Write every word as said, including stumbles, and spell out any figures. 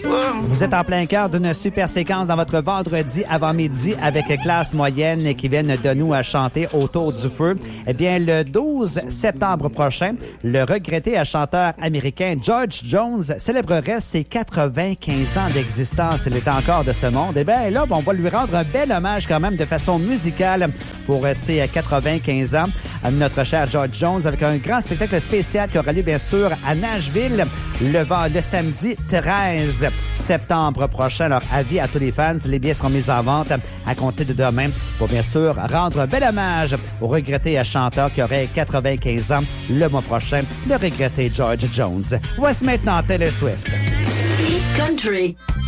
Vous êtes en plein cœur d'une super séquence dans votre vendredi avant-midi avec classe moyenne qui viennent de nous à chanter autour du feu. Eh bien, le douze septembre prochain, le regretté chanteur américain George Jones célébrerait ses quatre-vingt-quinze ans d'existence. Il est encore de ce monde. Eh bien, là, on va lui rendre un bel hommage quand même de façon musicale pour ses quatre-vingt-quinze ans. Notre cher George Jones avec un grand spectacle spécial qui aura lieu, bien sûr, à Nashville le, le samedi treize septembre prochain. Alors, avis à tous les fans, les billets seront mis en vente à compter de demain pour, bien sûr, rendre un bel hommage au regretté chanteur qui aurait quatre-vingt-quinze ans le mois prochain, le regretté George Jones. Voici maintenant Taylor Swift. Hit Country.